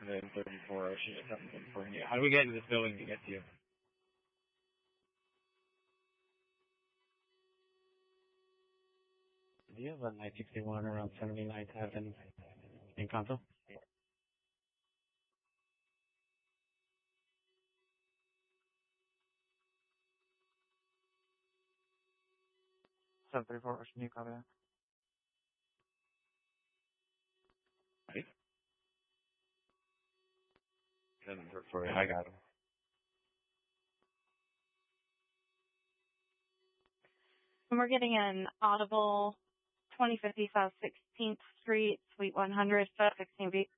then 34. She's coming for you. How do we get into this building to get to you? Do you have a 961 around 79th Avenue in Conto? 734, Ocean, you copy that? Right. 734, I got him. And we're getting an audible 2050 South 16th Street, Suite 100, 16 feet.